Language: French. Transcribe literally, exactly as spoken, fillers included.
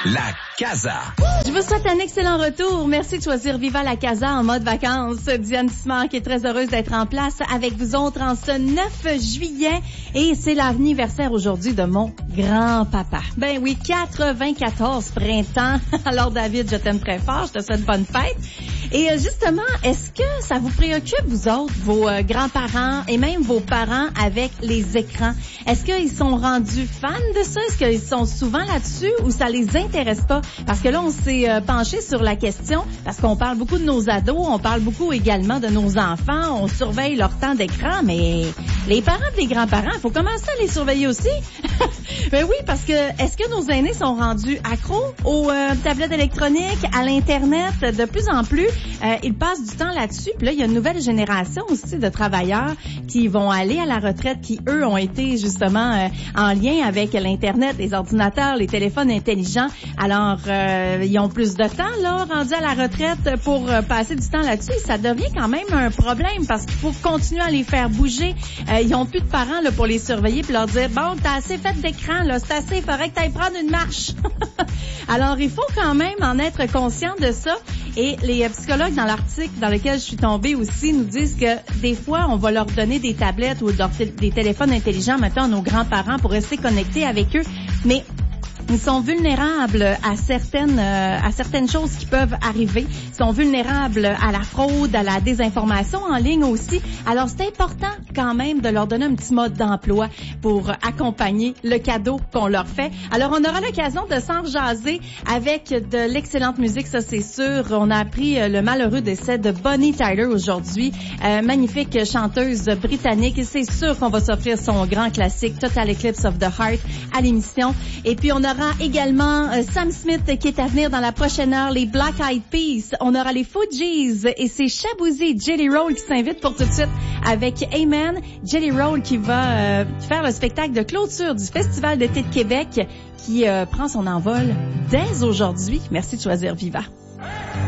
La Casa. Je vous souhaite un excellent retour. Merci de choisir Viva la Casa en mode vacances. Diane Simard qui est très heureuse d'être en place avec vous autres en ce neuf juillet. Et c'est l'anniversaire aujourd'hui de mon grand-papa. Ben oui, quatre-vingt-quatorze printemps. Alors David, je t'aime très fort. Je te souhaite bonne fête. Et justement, est-ce que ça vous préoccupe, vous autres, vos euh, grands-parents et même vos parents avec les écrans? Est-ce qu'ils sont rendus fans de ça? Est-ce qu'ils sont souvent là-dessus ou ça les intéresse pas? Parce que là, on s'est euh, penché sur la question parce qu'on parle beaucoup de nos ados, on parle beaucoup également de nos enfants, on surveille leur temps d'écran, mais les parents et les grands-parents, il faut commencer à les surveiller aussi. Ben oui, parce que est-ce que nos aînés sont rendus accros aux euh, tablettes électroniques, à l'Internet? De plus en plus, euh, ils passent du temps là-dessus. Puis là, il y a une nouvelle génération aussi de travailleurs qui vont aller à la retraite, qui, eux, ont été justement euh, en lien avec l'Internet, les ordinateurs, les téléphones intelligents. Alors, euh, ils ont plus de temps, là, rendus à la retraite pour euh, passer du temps là-dessus. Ça devient quand même un problème parce qu'il faut continuer à les faire bouger. Euh, ils ont plus de parents là pour les surveiller puis leur dire, bon, t'as assez fait d'écran, là, c'est assez, il faudrait que t'ailles prendre une marche. Alors, il faut quand même en être conscient de ça. Et les psychologues, dans l'article dans lequel je suis tombée aussi, nous disent que des fois, on va leur donner des tablettes ou des téléphones intelligents maintenant à nos grands-parents pour rester connectés avec eux. Mais ils sont vulnérables à certaines euh, à certaines choses qui peuvent arriver. Ils sont vulnérables à la fraude, à la désinformation en ligne aussi. Alors, c'est important quand même de leur donner un petit mode d'emploi pour accompagner le cadeau qu'on leur fait. Alors, on aura l'occasion de s'en jaser avec de l'excellente musique, ça c'est sûr. On a appris le malheureux décès de Bonnie Tyler aujourd'hui. Euh, magnifique chanteuse britannique. Et c'est sûr qu'on va s'offrir son grand classique Total Eclipse of the Heart à l'émission. Et puis, on a aura également euh, Sam Smith qui est à venir dans la prochaine heure, les Black Eyed Peas. On aura les Fugees et c'est Shaboozey Jelly Roll qui s'invite pour tout de suite avec Amen. Jelly Roll qui va euh, faire le spectacle de clôture du Festival d'été de Québec qui euh, prend son envol dès aujourd'hui. Merci de choisir Viva.